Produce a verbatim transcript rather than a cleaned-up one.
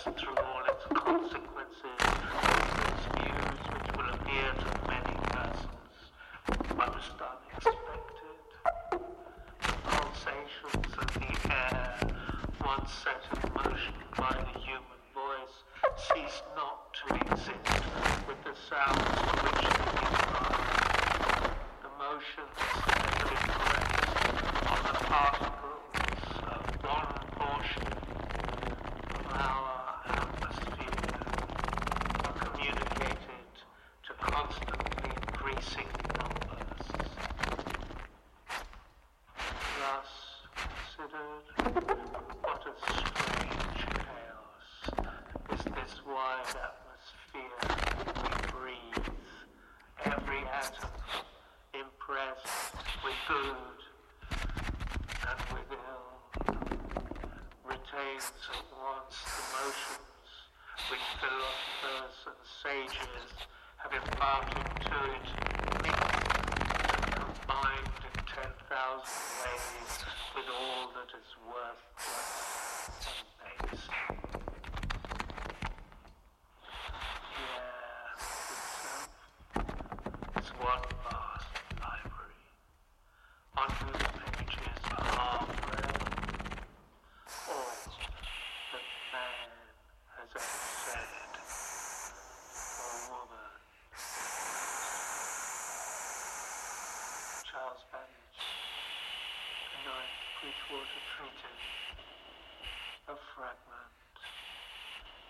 through all its consequences, its views which will appear to many persons most unexpected. Pulsations of the air, once set in motion by the human voice, cease not to exist with the sounds to which they give rise. The motions that have been placed on the particles of one portion of our atmosphere are communicated to constantly increasing numbers. Thus considered, what a strange chaos is this wide atmosphere we breathe, every atom impressed with good and with ill, retains at once the motions which philosophers and sages have imparted to it, mixed and combined in ten thousand ways with all that is worthless and base. The air itself is one vast library, on whose pages are read all that man has ever said or woman. Charles Babbage, The Ninth Bridgewater Treatise, a fragment.